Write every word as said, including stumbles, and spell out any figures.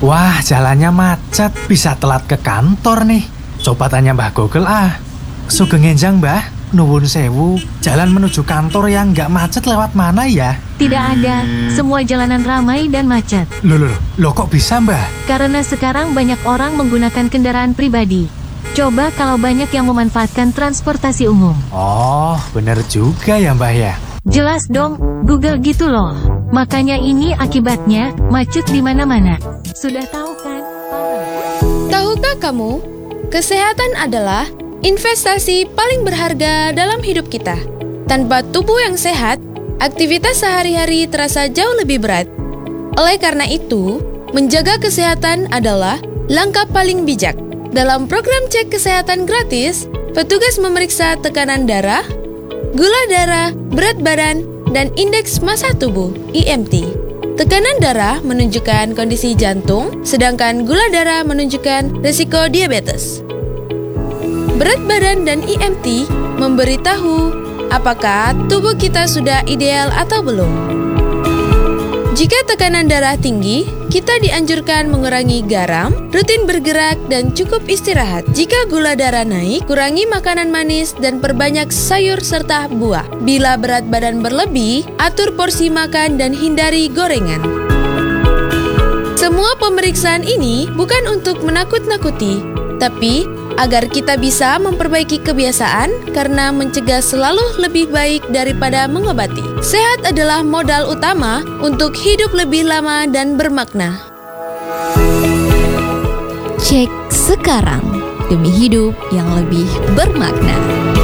Wah, jalannya macet, bisa telat ke kantor nih. Coba tanya Mbah Google ah. Sugeng enjang Mbah, nuwun sewu, jalan menuju kantor yang nggak macet lewat mana ya? Tidak ada, semua jalanan ramai dan macet. Loh, loh, loh kok bisa Mbah? Karena sekarang banyak orang menggunakan kendaraan pribadi. Coba kalau banyak yang memanfaatkan transportasi umum. Oh, bener juga ya Mbah ya. Jelas dong, Google gitu loh. Makanya ini akibatnya, macet di mana-mana. Sudah tahu kan? Tahukah kamu, kesehatan adalah investasi paling berharga dalam hidup kita. Tanpa tubuh yang sehat, aktivitas sehari-hari terasa jauh lebih berat. Oleh karena itu, menjaga kesehatan adalah langkah paling bijak. Dalam program cek kesehatan gratis, petugas memeriksa tekanan darah, gula darah, berat badan, dan indeks massa tubuh (I M T). Tekanan darah menunjukkan kondisi jantung, sedangkan gula darah menunjukkan risiko diabetes. Berat badan dan I M T memberitahu apakah tubuh kita sudah ideal atau belum. Jika tekanan darah tinggi, kita dianjurkan mengurangi garam, rutin bergerak, dan cukup istirahat. Jika gula darah naik, kurangi makanan manis dan perbanyak sayur serta buah. Bila berat badan berlebih, atur porsi makan dan hindari gorengan. Semua pemeriksaan ini bukan untuk menakut-nakuti, tapi agar kita bisa memperbaiki kebiasaan karena mencegah selalu lebih baik daripada mengobati. Sehat adalah modal utama untuk hidup lebih lama dan bermakna. Cek sekarang demi hidup yang lebih bermakna.